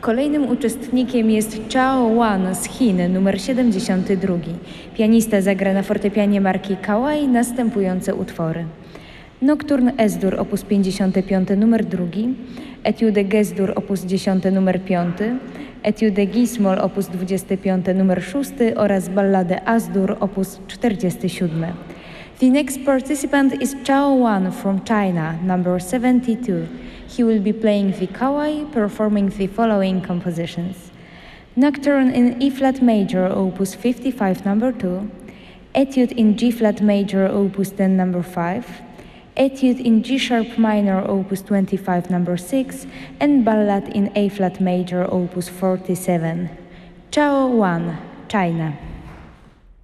Kolejnym uczestnikiem jest Chao Wan z Chin, numer 72. Pianista zagra na fortepianie marki Kawai następujące utwory: Nocturne S-dur op. 55 numer 2, Etude G-dur op. 10 numer 5, Etude G-moll op. 25 numer 6 oraz Balladę As-dur op. 47. The next participant is Chao Wan from China, number 72. He will be playing the Kawai, performing the following compositions: Nocturne in E-flat major, opus 55 number 2, Etude in G-flat major, opus 10 number 5, Etude in G-sharp minor, opus 25 number 6, and Ballad in A-flat major, opus 47. Chao Wan, China.